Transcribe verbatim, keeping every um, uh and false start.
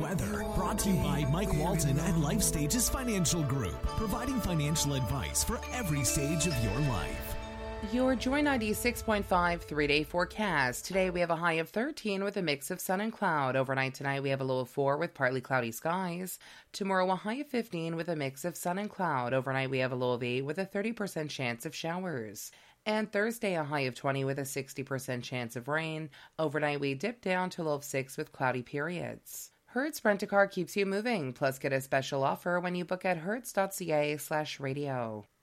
weather. Brought to you by Mike Walton at Life Stages Financial Group, providing financial advice for every stage of your life. Your Joy ninety-six point five three-day forecast. Today we have a high of thirteen with a mix of sun and cloud. Overnight tonight we have a low of four with partly cloudy skies. Tomorrow a high of fifteen with a mix of sun and cloud. Overnight we have a low of eight with a thirty percent chance of showers. And Thursday a high of twenty with a sixty percent chance of rain. Overnight we dip down to a low of six with cloudy periods. Hertz Rent-A-Car keeps you moving. Plus get a special offer when you book at hertz dot c a slash radio.